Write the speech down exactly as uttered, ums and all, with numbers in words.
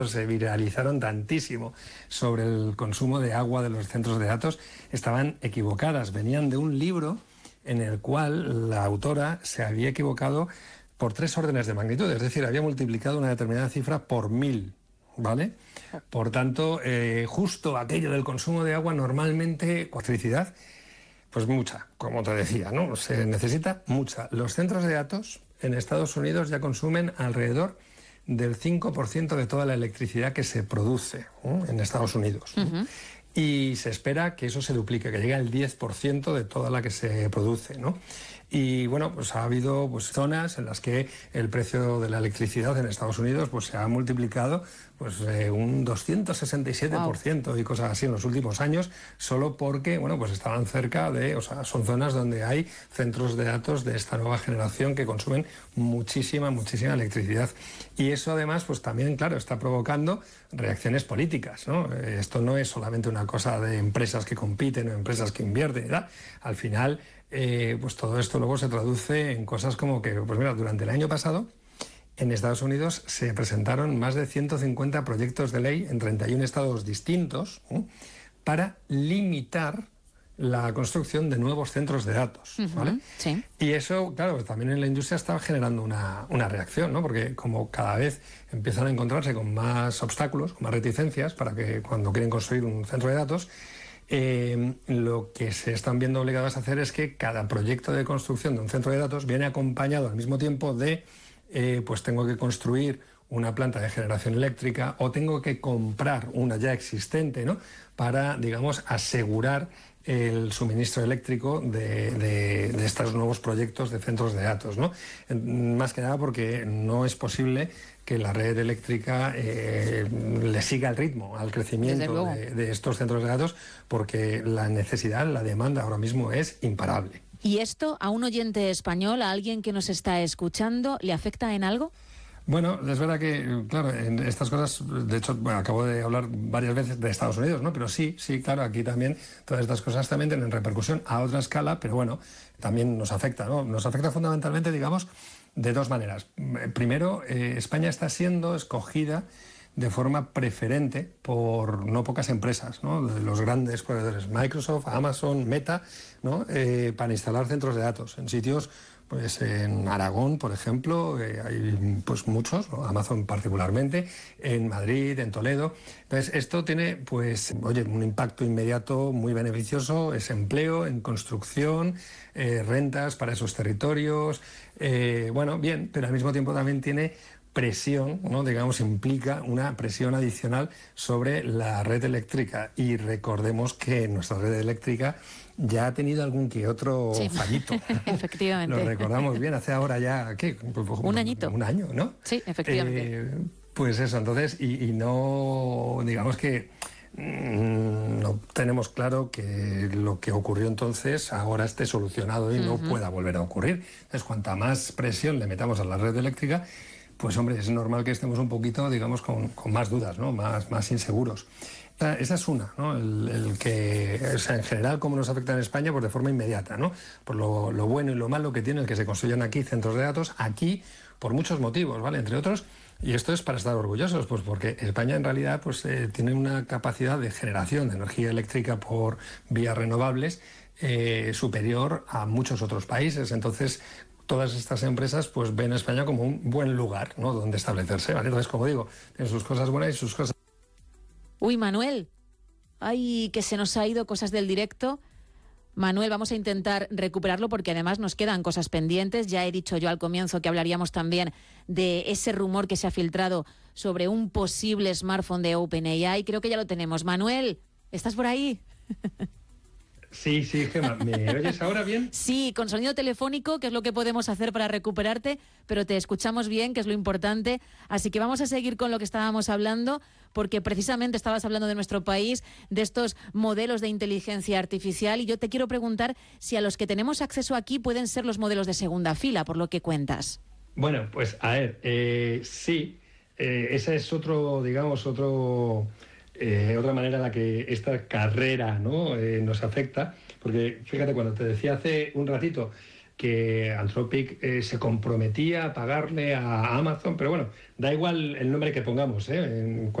se viralizaron tantísimo sobre el consumo de agua de los centros de datos estaban equivocadas. Venían de un libro en el cual la autora se había equivocado por tres órdenes de magnitud, es decir, había multiplicado una determinada cifra por mil, ¿vale? Por tanto, eh, justo aquello del consumo de agua, normalmente, electricidad, pues mucha, como te decía, ¿no? Se necesita mucha. Los centros de datos en Estados Unidos ya consumen alrededor del cinco por ciento de toda la electricidad que se produce, ¿eh? en Estados Unidos. Uh-huh. Y se espera que eso se duplique, que llegue al diez por ciento de toda la que se produce, ¿no? Y bueno, pues ha habido pues, zonas en las que el precio de la electricidad en Estados Unidos pues, se ha multiplicado pues, eh, un doscientos sesenta y siete por ciento wow. y cosas así en los últimos años, solo porque bueno, pues estaban cerca de, o sea, son zonas donde hay centros de datos de esta nueva generación que consumen muchísima, muchísima electricidad. Y eso además, pues también, claro, está provocando reacciones políticas, ¿no? Esto no es solamente una cosa de empresas que compiten o empresas que invierten, ¿verdad? Al final, eh, pues todo esto luego se traduce en cosas como que, pues mira, durante el año pasado en Estados Unidos se presentaron más de ciento cincuenta proyectos de ley en treinta y un estados distintos, ¿eh? para limitar la construcción de nuevos centros de datos, ¿vale? Uh-huh, sí. Y eso, claro, también en la industria está generando una, una reacción, ¿no? Porque como cada vez empiezan a encontrarse con más obstáculos, con más reticencias para que cuando quieren construir un centro de datos, eh, lo que se están viendo obligados a hacer es que cada proyecto de construcción de un centro de datos viene acompañado al mismo tiempo de, eh, pues tengo que construir una planta de generación eléctrica o tengo que comprar una ya existente, ¿no? Para, digamos, asegurar el suministro eléctrico de, de, de estos nuevos proyectos de centros de datos, ¿no? Más que nada porque no es posible que la red eléctrica eh, le siga el ritmo al crecimiento de, de estos centros de datos, porque la necesidad, la demanda ahora mismo es imparable. ¿Y esto a un oyente español, a alguien que nos está escuchando, le afecta en algo? Bueno, es verdad que, claro, en estas cosas, de hecho, bueno, acabo de hablar varias veces de Estados Unidos, ¿no? Pero sí, sí, claro, aquí también todas estas cosas también tienen repercusión a otra escala, pero bueno, también nos afecta, ¿no? Nos afecta fundamentalmente, digamos, de dos maneras. Primero, eh, España está siendo escogida de forma preferente por no pocas empresas, ¿no? De los grandes proveedores, Microsoft, Amazon, Meta, ¿no? Eh, para instalar centros de datos en sitios. Pues en Aragón, por ejemplo, eh, hay pues muchos, ¿no? Amazon particularmente, en Madrid, en Toledo. Entonces, esto tiene, pues, oye, un impacto inmediato muy beneficioso, es empleo en construcción, eh, rentas para esos territorios, eh, bueno, bien, pero al mismo tiempo también tiene presión, ¿no? Digamos, implica una presión adicional sobre la red eléctrica. Y recordemos que nuestra red eléctrica ya ha tenido algún que otro sí. fallito. Efectivamente. Lo recordamos bien, hace ahora ya, ¿qué? Un añito. Un año, ¿no? Sí, efectivamente. Eh, pues eso, entonces, y, y no, digamos que mmm, no tenemos claro que lo que ocurrió entonces ahora esté solucionado y uh-huh. no pueda volver a ocurrir. Entonces, cuanta más presión le metamos a la red eléctrica, pues hombre, es normal que estemos un poquito, digamos, con, con más dudas, ¿no? Más, más inseguros. Esa es una, ¿no? El, el que, o sea, en general, cómo nos afecta en España, pues de forma inmediata, ¿no? Por lo, lo bueno y lo malo que tiene el que se construyan aquí centros de datos, aquí, por muchos motivos, ¿vale? Entre otros, y esto es para estar orgullosos, pues porque España en realidad pues eh, tiene una capacidad de generación de energía eléctrica por vías renovables eh, superior a muchos otros países. Entonces, todas estas empresas pues ven a España como un buen lugar, ¿no? Donde establecerse, ¿vale? Entonces, como digo, tiene sus cosas buenas y sus cosas... Uy, Manuel, ay, que se nos ha ido cosas del directo. Manuel, vamos a intentar recuperarlo porque además nos quedan cosas pendientes. Ya he dicho yo al comienzo que hablaríamos también de ese rumor que se ha filtrado sobre un posible smartphone de OpenAI. Creo que ya lo tenemos. Manuel, ¿estás por ahí? Sí, sí, Gemma, ¿me oyes ahora bien? Sí, con sonido telefónico, que es lo que podemos hacer para recuperarte, pero te escuchamos bien, que es lo importante. Así que vamos a seguir con lo que estábamos hablando, porque precisamente estabas hablando de nuestro país, de estos modelos de inteligencia artificial, y yo te quiero preguntar si a los que tenemos acceso aquí pueden ser los modelos de segunda fila, por lo que cuentas. Bueno, pues a ver, eh, sí, eh, ese es otro, digamos, otro... Eh, otra manera en la que esta carrera, ¿no? eh, nos afecta, porque fíjate, cuando te decía hace un ratito que Anthropic eh, se comprometía a pagarle a Amazon, pero bueno, da igual el nombre que pongamos, ¿eh? En